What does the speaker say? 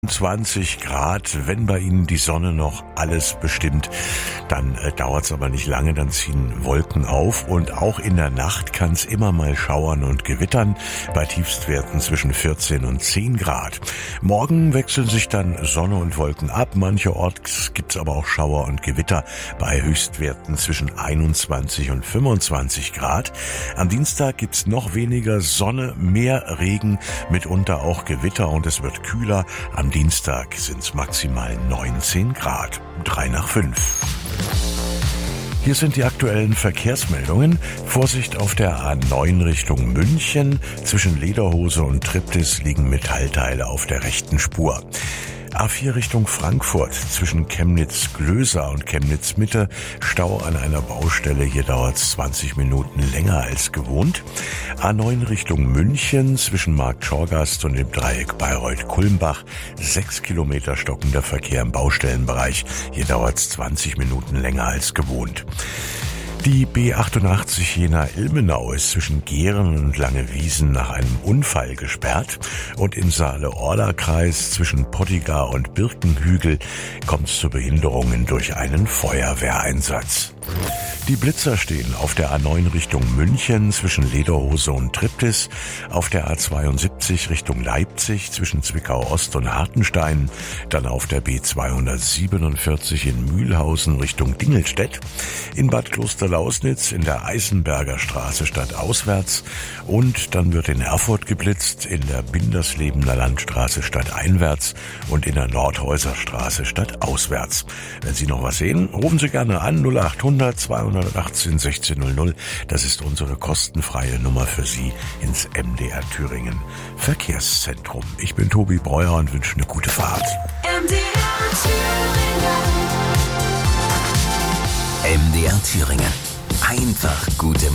20 Grad, wenn bei Ihnen die Sonne noch alles bestimmt, dann dauert es aber nicht lange, dann ziehen Wolken auf und auch in der Nacht kann es immer mal schauern und gewittern, bei Tiefstwerten zwischen 14 und 10 Grad. Morgen wechseln sich dann Sonne und Wolken ab, mancherorts gibt es aber auch Schauer und Gewitter bei Höchstwerten zwischen 21 und 25 Grad. Am Dienstag gibt es noch weniger Sonne, mehr Regen, mitunter auch Gewitter und es wird kühler. Am Dienstag sind es maximal 19 Grad, 3:05. Hier sind die aktuellen Verkehrsmeldungen. Vorsicht auf der A9 Richtung München. Zwischen Lederhose und Triptis liegen Metallteile auf der rechten Spur. A4 Richtung Frankfurt, zwischen Chemnitz-Glösa und Chemnitz-Mitte, Stau an einer Baustelle, hier dauert es 20 Minuten länger als gewohnt. A9 Richtung München, zwischen Marktschorgast und dem Dreieck Bayreuth-Kulmbach, 6 Kilometer stockender Verkehr im Baustellenbereich, hier dauert es 20 Minuten länger als gewohnt. Die B88 Jena-Ilmenau ist zwischen Gehren und Langewiesen nach einem Unfall gesperrt und im Saale-Orla-Kreis zwischen Pottigar und Birkenhügel kommt es zu Behinderungen durch einen Feuerwehreinsatz. Die Blitzer stehen auf der A9 Richtung München zwischen Lederhose und Triptis, auf der A72 Richtung Leipzig zwischen Zwickau-Ost und Hartenstein, dann auf der B247 in Mühlhausen Richtung Dingelstedt, in Bad Klosterlausnitz in der Eisenberger Straße stadtauswärts und dann wird in Erfurt geblitzt in der Binderslebener Landstraße stadteinwärts und in der Nordhäuser Straße stadtauswärts. Wenn Sie noch was sehen, rufen Sie gerne an 0800 218 1600. Das ist unsere kostenfreie Nummer für Sie ins MDR Thüringen Verkehrszentrum. Ich bin Tobi Breuer und wünsche eine gute Fahrt. MDR Thüringen. Einfach gute